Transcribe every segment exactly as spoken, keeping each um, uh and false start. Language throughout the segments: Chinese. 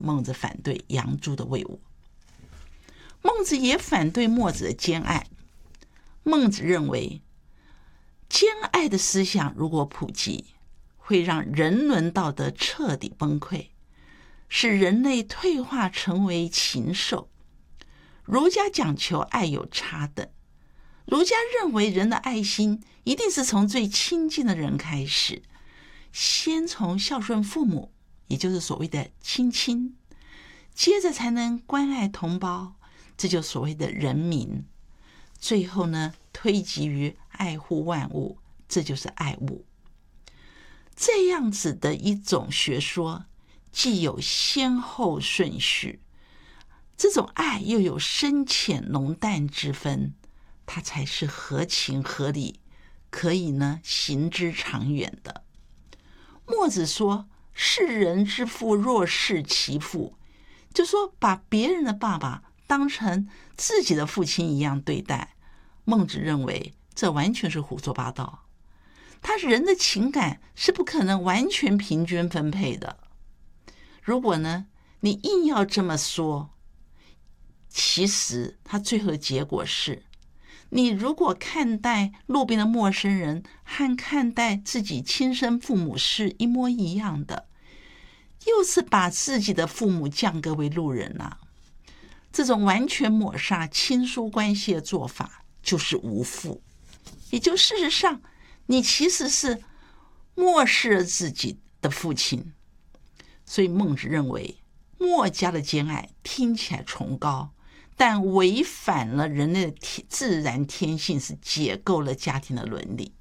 孟子反对杨朱的魏武。孟子也反对墨子的兼爱。孟子认为，兼爱的思想如果普及，会让人伦道德彻底崩溃，使人类退化成为禽兽。儒家讲求爱有差等，儒家认为人的爱心一定是从最亲近的人开始，先从孝顺父母，也就是所谓的亲亲，接着才能关爱同胞，这就所谓的人民，最后呢，推及于爱护万物，这就是爱物。这样子的一种学说，既有先后顺序，这种爱又有深浅浓淡之分，它才是合情合理，可以呢行之长远的。墨子说，视人之父若视其父，就说把别人的爸爸当成自己的父亲一样对待。孟子认为这完全是胡说八道，他人的情感是不可能完全平均分配的。如果呢你硬要这么说，其实他最后的结果是，你如果看待路边的陌生人和看待自己亲生父母是一模一样的，又是把自己的父母降格为路人啊。这种完全抹杀亲疏关系的做法就是无父，也就事实上你其实是漠视了自己的父亲。所以孟子认为，墨家的兼爱听起来崇高，但违反了人类的自然天性，是解构了家庭的伦理。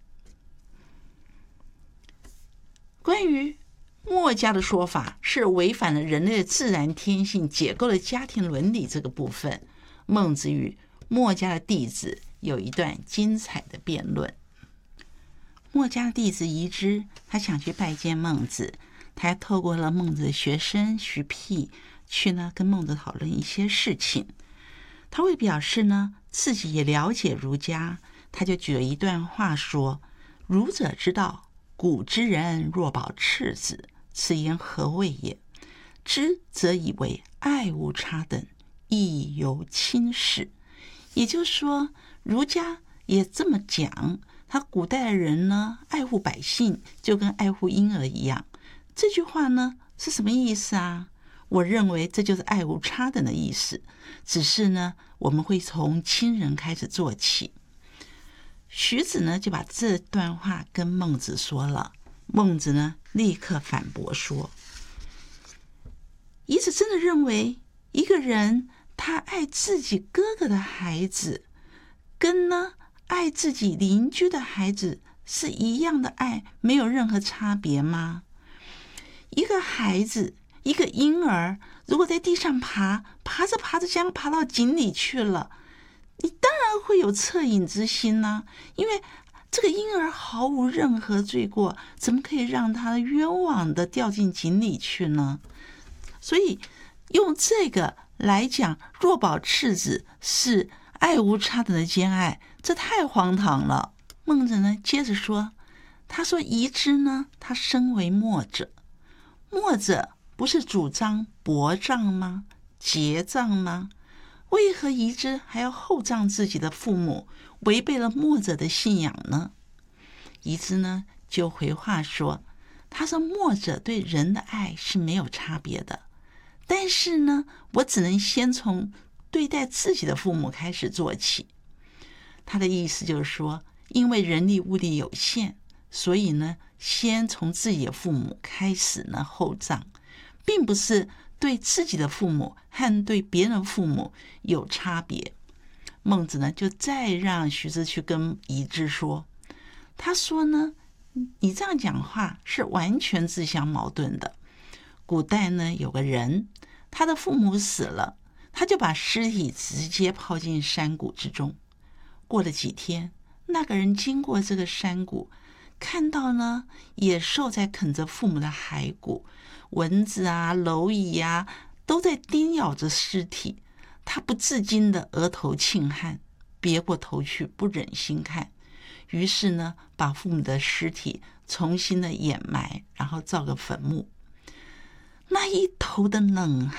关于墨家的说法是违反了人类的自然天性，解构了家庭伦理这个部分，孟子与墨家的弟子有一段精彩的辩论。墨家的弟子仪之，他想去拜见孟子，他还透过了孟子的学生徐辟去呢跟孟子讨论一些事情。他为表示呢自己也了解儒家，他就举了一段话说：儒者之道，古之人若保赤子，此言何谓也？知则以为爱无差等，亦犹轻视。也就是说，儒家也这么讲，他古代的人呢爱护百姓就跟爱护婴儿一样。这句话呢是什么意思啊？我认为这就是爱无差等的意思，只是呢我们会从亲人开始做起。徐子呢就把这段话跟孟子说了，孟子呢立刻反驳说，仪子真的认为一个人他爱自己哥哥的孩子跟呢爱自己邻居的孩子是一样的爱，没有任何差别吗？一个孩子，一个婴儿，如果在地上爬，爬着爬着将爬到井里去了，你当然会有恻隐之心呢、啊，因为这个婴儿毫无任何罪过，怎么可以让他冤枉的掉进井里去呢？所以用这个来讲，若保赤子是爱无差等的兼爱，这太荒唐了。孟子呢接着说，他说仪之呢，他身为墨者，墨者不是主张薄葬吗？节葬吗？为何仪之还要厚葬自己的父母，违背了墨者的信仰呢？仪之呢就回话说，他说墨者对人的爱是没有差别的，但是呢我只能先从对待自己的父母开始做起。他的意思就是说，因为人力物力有限，所以呢先从自己的父母开始呢厚葬，并不是对自己的父母和对别人的父母有差别。孟子呢就再让徐子去跟仪之说，他说呢你这样讲话是完全自相矛盾的。古代呢有个人，他的父母死了，他就把尸体直接抛进山谷之中。过了几天，那个人经过这个山谷，看到呢野兽在啃着父母的骸骨，蚊子啊蝼蚁啊都在叮咬着尸体，他不自禁的额头沁汗，别过头去不忍心看，于是呢把父母的尸体重新的掩埋，然后造个坟墓。 那一头的冷